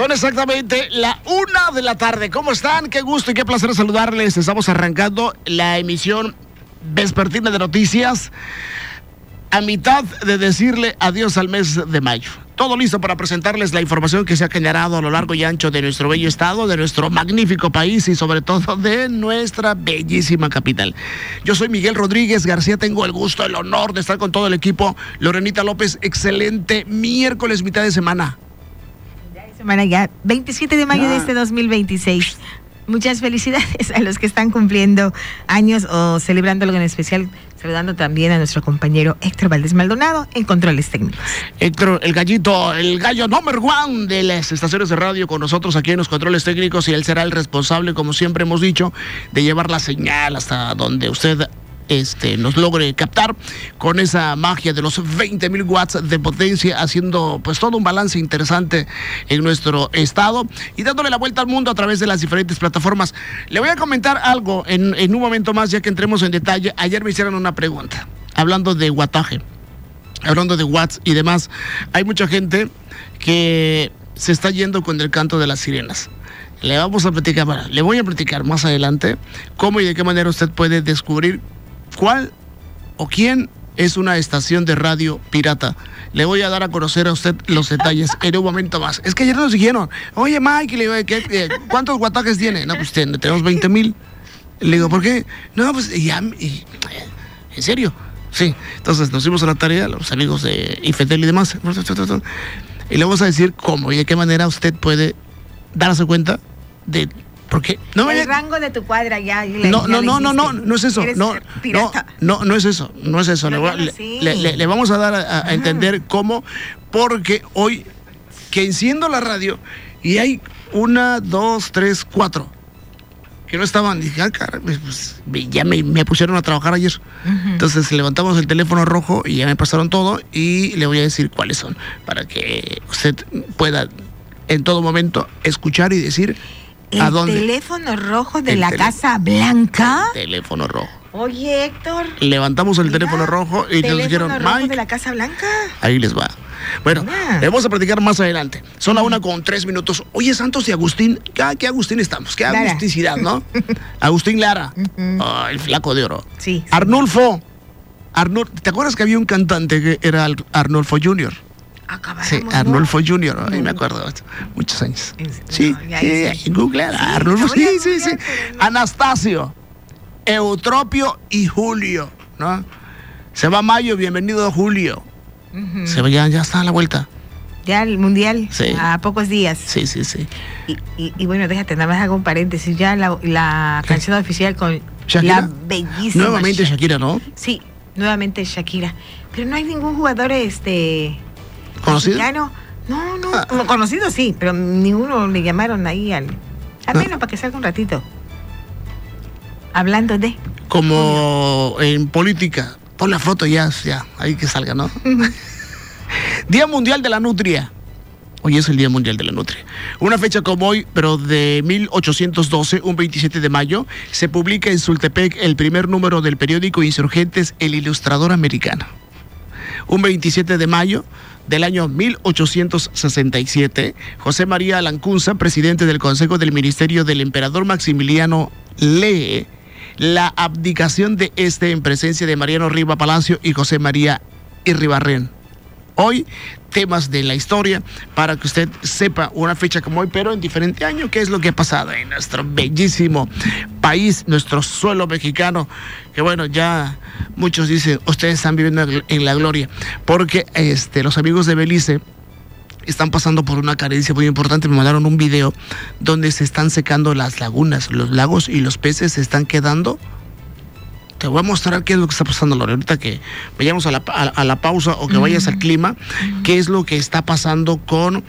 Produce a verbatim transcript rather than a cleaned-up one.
Son exactamente la una de la tarde. ¿Cómo están? Qué gusto y qué placer saludarles. Estamos arrancando la emisión vespertina de noticias a mitad de decirle adiós al mes de mayo. Todo listo para presentarles la información que se ha generado a lo largo y ancho de nuestro bello estado, de nuestro magnífico país y sobre todo de nuestra bellísima capital. Yo soy Miguel Rodríguez García, tengo el gusto, el honor de estar con todo el equipo. Lorenita López, excelente miércoles, mitad de semana. Semana ya, veintisiete de mayo ya. de este dos mil veintiséis. Muchas felicidades a los que están cumpliendo años o celebrando algo en especial. Saludando también a nuestro compañero Héctor Valdés Maldonado en Controles Técnicos. Héctor, el gallito, el gallo number one de las estaciones de radio con nosotros aquí en los Controles Técnicos, y él será el responsable, como siempre hemos dicho, de llevar la señal hasta donde usted Este, nos logre captar con esa magia de los veinte mil watts de potencia, haciendo pues todo un balance interesante en nuestro estado y dándole la vuelta al mundo a través de las diferentes plataformas. Le voy a comentar algo en, en un momento más, ya que entremos en detalle. Ayer me hicieron una pregunta, hablando de wattaje, hablando de watts y demás. Hay mucha gente que se está yendo con el canto de las sirenas. Le vamos a platicar, bueno, le voy a platicar más adelante cómo y de qué manera usted puede descubrir cuál o quién es una estación de radio pirata. Le voy a dar a conocer a usted los detalles en un momento más. Es que ayer nos dijeron, oye Mike, le digo, ¿qué, qué, ¿cuántos guatajes tiene? No, pues tiene, tenemos veinte mil. Le digo, ¿por qué? No, pues ya, y, ¿en serio? Sí. Entonces nos dimos a la tarea, los amigos de Ifetel y demás, y le vamos a decir cómo y de qué manera usted puede darse cuenta de... Porque no el me... rango de tu cuadra ya. Le, no, ya no, no, no, no, no es eso. No, no, no, no es eso, no es eso. Le, le, sí. le, le, le vamos a dar a, a entender cómo, porque hoy que enciendo la radio y hay una, dos, tres, cuatro que no estaban. Dije, ah, cara, pues, ya me, me pusieron a trabajar ayer. Uh-huh. Entonces levantamos el teléfono rojo y ya me pasaron todo y le voy a decir cuáles son para que usted pueda en todo momento escuchar y decir. ¿El teléfono rojo de el la tele- Casa Blanca? El teléfono rojo. Oye, Héctor. Levantamos el Mira, teléfono rojo y nos dijeron, rojo Mike, de la Casa Blanca. Ahí les va. Bueno, le vamos a platicar más adelante. Son la una con tres minutos. Oye, Santos y Agustín, ¿qué, qué Agustín estamos? Qué Lara. Agusticidad, ¿no? Agustín Lara, uh-huh. oh, el flaco de oro. Sí. sí. Arnulfo. Arnul- ¿Te acuerdas que había un cantante que era Arnulfo junior? Sí, Arnulfo ¿no? junior, ahí me acuerdo, muchos años. Sí, no, sí, sí. Google, sí, Arnulfo, sí, sí, sí. No. Anastasio, Eutropio y Julio, ¿no? Se va mayo, bienvenido Julio. Uh-huh. Se va, ya, ya está a la vuelta. Ya el mundial, sí. a pocos días. Sí, sí, sí. Y, y, y bueno, déjate, nada más hago un paréntesis, ya la, la canción oficial con Shakira. La bellísima Nuevamente Shakira, ¿no? Sí, nuevamente Shakira. Pero no hay ningún jugador, este... ¿Conocido? Mexicano. No, no, ah. conocido sí, pero ninguno le llamaron ahí al... Al menos no. para que salga un ratito. Hablando de... Como en política, pon la foto ya, ya, ahí que salga, ¿no? Día Mundial de la Nutria. Hoy es el Día Mundial de la Nutria. Una fecha como hoy, pero de mil ochocientos doce, un veintisiete de mayo, se publica en Sultepec el primer número del periódico Insurgentes, El Ilustrador Americano. Un veintisiete de mayo del año mil ochocientos sesenta y siete, José María Alancunza, presidente del Consejo del Ministerio del Emperador Maximiliano, lee la abdicación de este en presencia de Mariano Riva Palacio y José María Irribarren. Hoy, temas de la historia para que usted sepa una fecha como hoy, pero en diferente año, qué es lo que ha pasado en nuestro bellísimo país, nuestro suelo mexicano, que bueno, ya muchos dicen, ustedes están viviendo en la gloria, porque este, los amigos de Belice están pasando por una carencia muy importante. Me mandaron un video donde se están secando las lagunas, los lagos, y los peces se están quedando. Te voy a mostrar qué es lo que está pasando, Lore. Ahorita que vayamos a la, a, a la pausa o que vayas al clima, qué es lo que está pasando con